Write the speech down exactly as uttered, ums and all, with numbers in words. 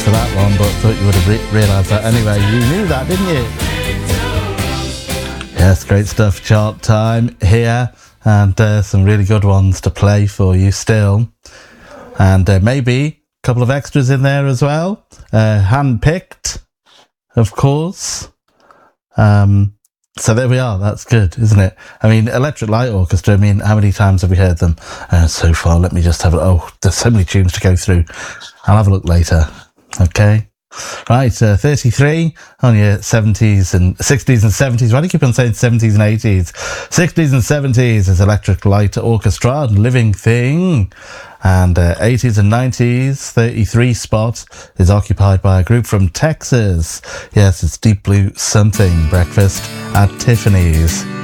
for that one, but thought you would have re- realised that anyway. You knew that, didn't you? Yes, great stuff. Chart time here, and uh, some really good ones to play for you still. And uh, maybe a couple of extras in there as well. Uh, hand-picked, of course. Um, so there we are. That's good, isn't it? I mean, Electric Light Orchestra, I mean, how many times have we heard them uh, so far? Let me just have a... Oh, there's so many tunes to go through. I'll have a look later. Okay. Right, uh, thirty-three on your seventies and sixties and seventies. Why do you keep on saying seventies and eighties? sixties and seventies is Electric Light Orchestra and Living Thing. And uh, eighties and nineties, thirty-three spot is occupied by a group from Texas. Yes, it's Deep Blue Something, Breakfast at Tiffany's.